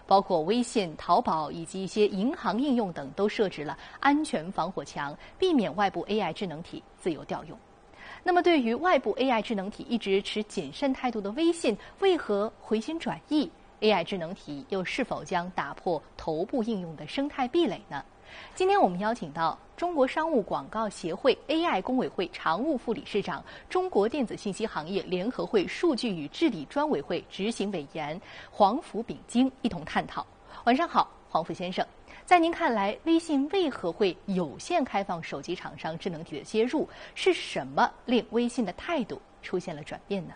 包括微信、淘宝以及一些银行应用等，都设置了安全防火墙，避免外部 AI 智能体自由调用。那么，对于外部 AI 智能体一直持谨慎态度的微信，为何回心转意？AI 智能体又是否将打破头部应用的生态壁垒呢？今天我们邀请到中国商务广告协会 AI 工委会常务副理事长、中国电子信息行业联合会数据与治理专委会执行委员黄福炳京一同探讨。晚上好，黄福先生。在您看来，微信为何会有限开放手机厂商智能体的接入？是什么令微信的态度出现了转变呢？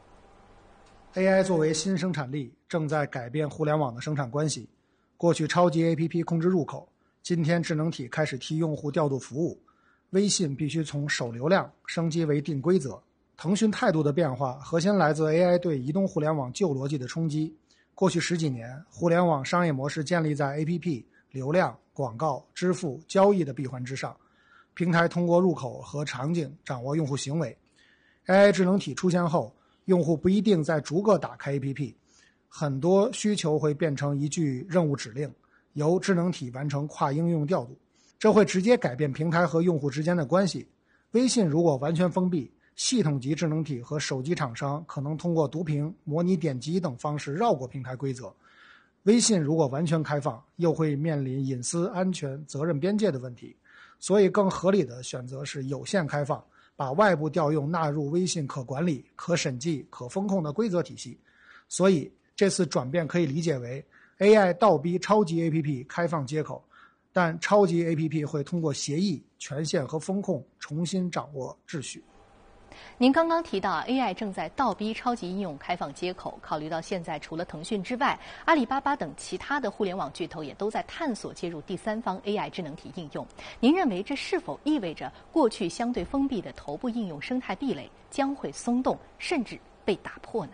AI 作为新生产力，正在改变互联网的生产关系。过去超级 APP 控制入口，今天智能体开始替用户调度服务。微信必须从守流量升级为定规则。腾讯态度的变化，核心来自 AI 对移动互联网旧逻辑的冲击。过去10几年，互联网商业模式建立在 APP、流量、广告、支付、交易的闭环之上。平台通过入口和场景掌握用户行为。AI 智能体出现后，用户不一定再逐个打开 APP， 很多需求会变成一句任务指令，由智能体完成跨应用调度，这会直接改变平台和用户之间的关系。微信如果完全封闭，系统级智能体和手机厂商可能通过读屏、模拟点击等方式绕过平台规则。微信如果完全开放，又会面临隐私、安全、责任边界的问题，所以更合理的选择是有限开放，把外部调用纳入微信可管理、可审计、可风控的规则体系。所以这次转变可以理解为 AI 倒逼超级 APP 开放接口，但超级 APP 会通过协议、权限和风控重新掌握秩序。 您刚刚提到 AI 正在倒逼超级应用开放接口，考虑到现在除了腾讯之外，阿里巴巴等其他的互联网巨头也都在探索接入第三方 AI 智能体应用。您认为这是否意味着过去相对封闭的头部应用生态壁垒将会松动，甚至被打破呢？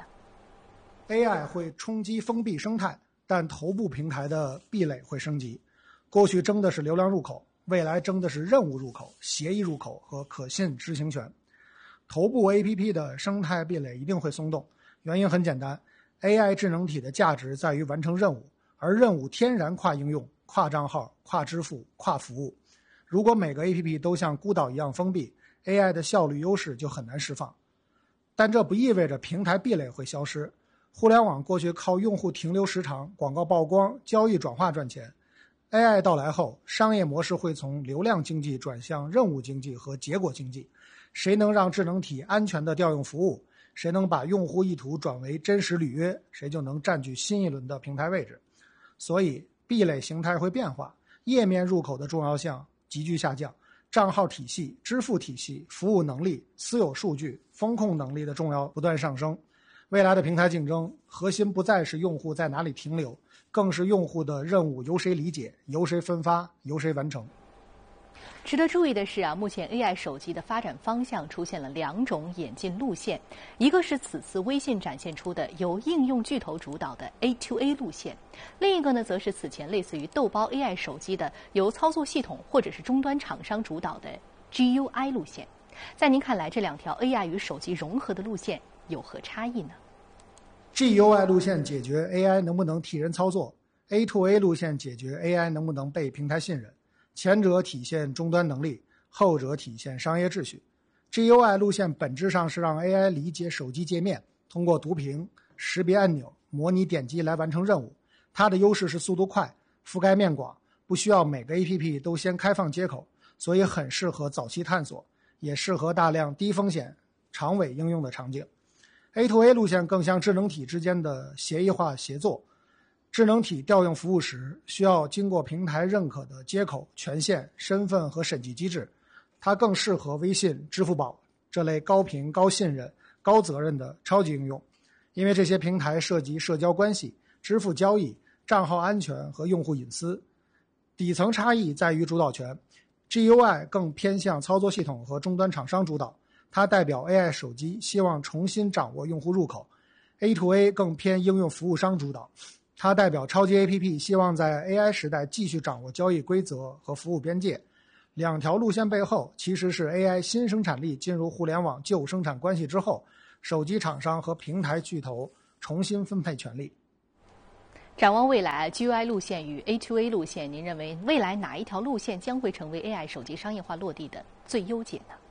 AI 会冲击封闭生态，但头部平台的壁垒会升级。过去争的是流量入口，未来争的是任务入口、协议入口和可信执行权。头部 APP 的生态壁垒一定会松动，原因很简单， AI 智能体的价值在于完成任务，而任务天然跨应用、跨账号、跨支付、跨服务。如果每个 APP 都像孤岛一样封闭， AI 的效率优势就很难释放。但这不意味着平台壁垒会消失。互联网过去靠用户停留时长、广告曝光、交易转化赚钱， AI 到来后，商业模式会从流量经济转向任务经济和结果经济。谁能让智能体安全的调用服务，谁能把用户意图转为真实履约，谁就能占据新一轮的平台位置。所以壁垒形态会变化，页面入口的重要性急剧下降，账号体系、支付体系、服务能力、私有数据、风控能力的重要不断上升。未来的平台竞争核心不再是用户在哪里停留，更是用户的任务由谁理解、由谁分发、由谁完成。 值得注意的是目前 AI 手机的发展方向出现了2种演进路线，一个是此次微信展现出的由应用巨头主导的 A2A 路线，另一个呢，则是此前类似于豆包 AI 手机的由操作系统或者是终端厂商主导的 GUI 路线。在您看来，这2条 AI 与手机融合的路线有何差异呢？ GUI 路线解决 AI 能不能替人操作， A2A 路线解决 AI 能不能被平台信任。前者体现终端能力，后者体现商业秩序。 GUI 路线本质上是让 AI 理解手机界面，通过读屏、识别按钮、模拟点击来完成任务。它的优势是速度快，覆盖面广，不需要每个 APP 都先开放接口，所以很适合早期探索，也适合大量低风险长尾应用的场景。 A2A 路线更像智能体之间的协议化协作，智能体调用服务时需要经过平台认可的接口、权限、身份和审计机制，它更适合微信、支付宝这类高频、高信任、高责任的超级应用，因为这些平台涉及社交关系、支付交易、账号安全和用户隐私。底层差异在于主导权， GUI 更偏向操作系统和终端厂商主导，它代表 AI 手机希望重新掌握用户入口。 A2A 更偏应用服务商主导，它代表超级 APP 希望在 AI 时代继续掌握交易规则和服务边界。2条路线背后其实是 AI 新生产力进入互联网旧生产关系之后，手机厂商和平台巨头重新分配权利。 展望未来 ，GUI 路线与 A2A 路线，您认为未来哪一条路线将会成为 AI 手机商业化落地的最优解呢？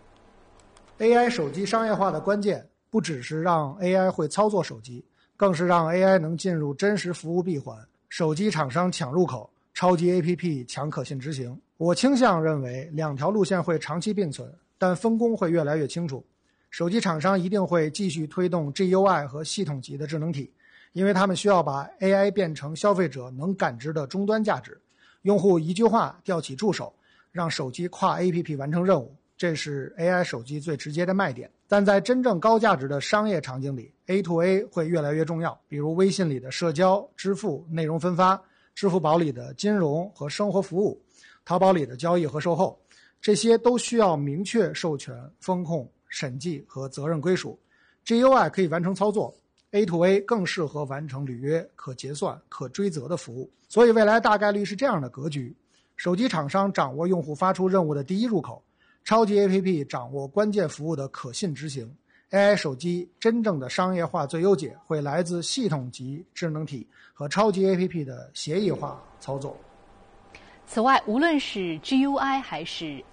AI 手机商业化的关键不只是让 AI 会操作手机，更是让 AI 能进入真实服务闭环，手机厂商抢入口，超级 APP 抢可信执行。我倾向认为两条路线会长期并存，但分工会越来越清楚。手机厂商一定会继续推动 GUI 和系统级的智能体，因为他们需要把 AI 变成消费者能感知的终端价值。用户一句话调起助手，让手机跨 APP 完成任务，这是 AI 手机最直接的卖点。但在真正高价值的商业场景里， A2A 会越来越重要，比如微信里的社交、支付、内容分发，支付宝里的金融和生活服务，淘宝里的交易和售后，这些都需要明确授权、风控、审计和责任归属。 GUI 可以完成操作， A2A 更适合完成履约、可结算、可追责的服务。所以未来大概率是这样的格局：手机厂商掌握用户发出任务的第一入口，超级 APP 掌握关键服务的可信执行。 AI 手机真正的商业化最优解会来自系统级智能体和超级 APP 的协议化操作。 此外，无论是 GUI 还是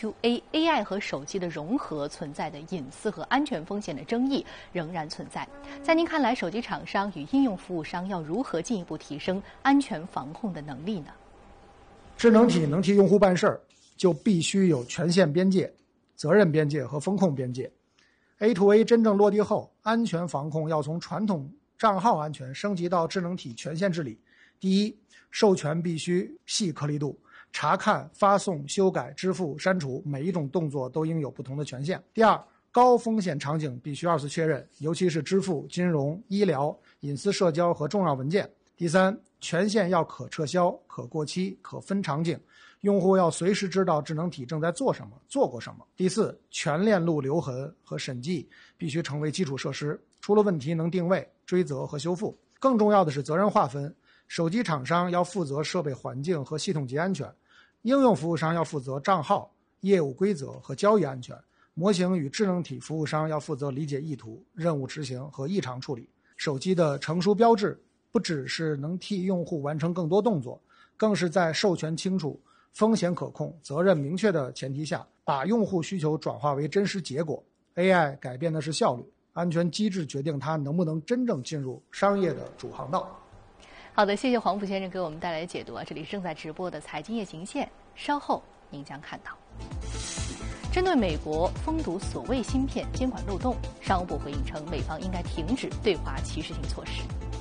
A2A，AI 和手机的融合存在的隐私和安全风险的争议仍然存在。在您看来，手机厂商与应用服务商要如何进一步提升安全防控的能力呢？ 智能体能替用户办事儿，就必须有权限边界、责任边界和风控边界。A2A 真正落地后，安全防控要从传统账号安全升级到智能体权限治理。第一，授权必须细颗粒度，查看、发送、修改、支付、删除，每一种动作都应有不同的权限。第二，高风险场景必须2次确认，尤其是支付、金融、医疗、隐私社交和重要文件。第三，权限要可撤销、可过期、可分场景，用户要随时知道智能体正在做什么、做过什么。第四，全链路留痕和审计必须成为基础设施，出了问题能定位、追责和修复。更重要的是责任划分，手机厂商要负责设备环境和系统级安全，应用服务商要负责账号、业务规则和交易安全，模型与智能体服务商要负责理解意图、任务执行和异常处理。手机的成熟标志不只是能替用户完成更多动作，更是在授权清楚、风险可控、责任明确的前提下，把用户需求转化为真实结果。 AI 改变的是效率，安全机制决定它能不能真正进入商业的主航道。 好的，谢谢黄埔先生给我们带来的解读啊！这里正在直播的财经夜行线，稍后您将看到。针对美国封堵所谓芯片监管漏洞，商务部回应称，美方应该停止对华歧视性措施。